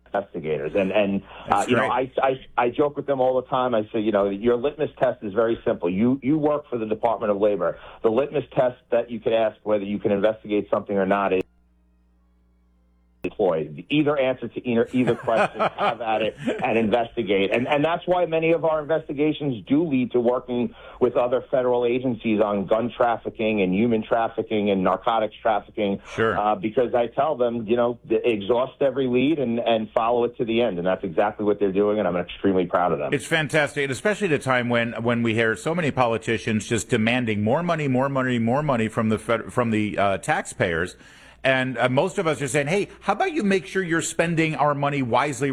investigators. And I joke with them all the time. I say, your litmus test is very simple. You work for the Department of Labor. The litmus test that you could ask whether you can investigate something or not is deployed. Either answer to either question, have at it and investigate. And that's why many of our investigations do lead to working with other federal agencies on gun trafficking and human trafficking and narcotics trafficking. Sure. Because I tell them, exhaust every lead and follow it to the end. And that's exactly what they're doing, and I'm extremely proud of them. It's fantastic, and especially at a time when we hear so many politicians just demanding more money from the taxpayers. And most of us are saying, hey, how about you make sure you're spending our money wisely